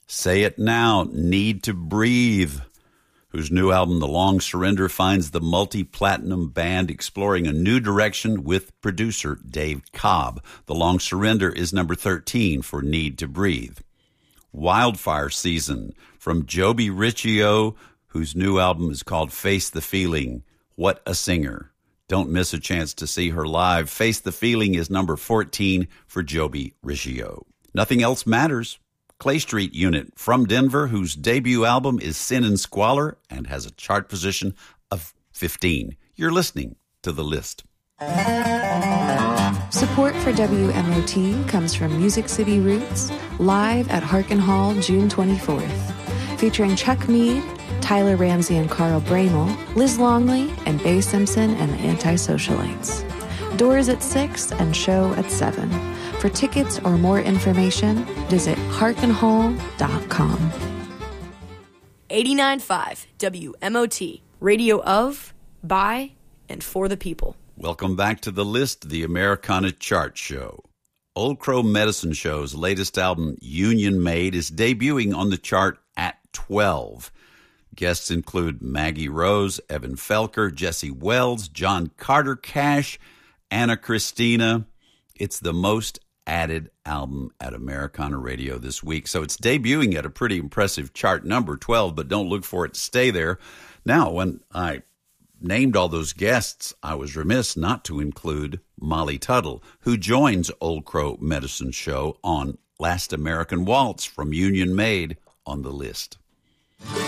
Say It Now, Need to Breathe, whose new album, The Long Surrender, finds the multi-platinum band exploring a new direction with producer Dave Cobb. The Long Surrender is number 13 for Need to Breathe. Wildfire Season from Joby Riccio, whose new album is called Face the Feeling. What a singer. Don't miss a chance to see her live. Face the Feeling is number 14 for Joby Riccio. Nothing Else Matters. Clay Street Unit from Denver, whose debut album is Sin and Squalor and has a chart position of 15. You're listening to The List. Support for WMOT comes from Music City Roots, live at Harkin Hall June 24th, featuring Chuck Mead, Tyler Ramsey and Carl Bramel, Liz Longley, and Bay Simpson and the Antisocialites. Doors at 6 and show at 7. For tickets or more information, visit harkinhall.com. 89.5 WMOT, radio of, by, and for the people. Welcome back to The List, the Americana Chart Show. Old Crow Medicine Show's latest album, Union Made, is debuting on the chart at 12. Guests include Maggie Rose, Evan Felker, Jesse Wells, John Carter Cash, Anna Christina. It's the most added album at Americana Radio this week. So it's debuting at a pretty impressive chart number 12, but don't look for it to stay there. Now, when I named all those guests, I was remiss not to include Molly Tuttle, who joins Old Crow Medicine Show on Last American Waltz from Union Made on The List.